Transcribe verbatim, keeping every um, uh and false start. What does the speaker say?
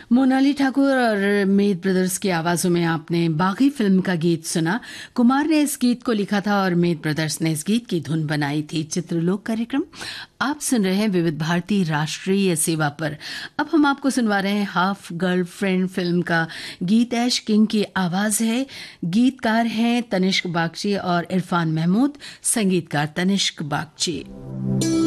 मोनाली ठाकुर और मेद ब्रदर्स की आवाजों में आपने बागी फिल्म का गीत सुना। कुमार ने इस गीत को लिखा था और मेद ब्रदर्स ने इस गीत की धुन बनाई थी। चित्रलोक कार्यक्रम आप सुन रहे हैं विविध भारती राष्ट्रीय सेवा पर। अब हम आपको सुनवा रहे हैं हाफ गर्लफ्रेंड फिल्म का गीत। ऐश किंग की आवाज है, गीतकार हैं तनिष्क बागची और इरफान महमूद, संगीतकार तनिष्क बागची।